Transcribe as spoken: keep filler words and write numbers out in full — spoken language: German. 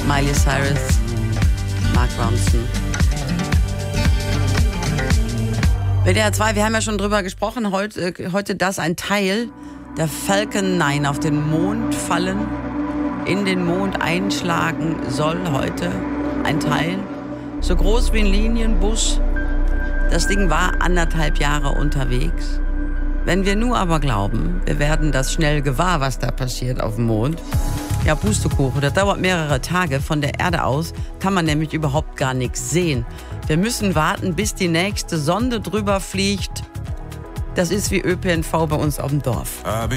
Miley Cyrus, Mark Ronson. W D R zwei, wir haben ja schon drüber gesprochen, heute, heute dass ein Teil der Falcon neun auf den Mond fallen, in den Mond einschlagen soll heute. Ein Teil, so groß wie ein Linienbus. Das Ding war anderthalb Jahre unterwegs. Wenn wir nur aber glauben, wir werden das schnell gewahr, was da passiert auf dem Mond. Ja, Pustekuchen, das dauert mehrere Tage. Von der Erde aus kann man nämlich überhaupt gar nichts sehen. Wir müssen warten, bis die nächste Sonde drüber fliegt. Das ist wie Ö P N V bei uns auf dem Dorf.